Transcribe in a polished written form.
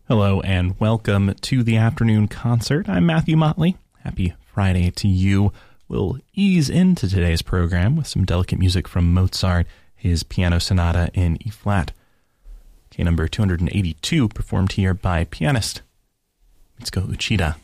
Hello and welcome to the afternoon concert. I'm Matthew Motley. Happy Friday to you. We'll ease into today's program with some delicate music from Mozart, his piano sonata in E-flat. Okay, number 282, performed here by pianist Mitsuko Uchida.